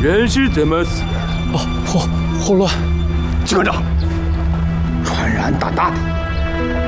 人是怎么死的？ 哦，霍乱。 机关长，传染大大的。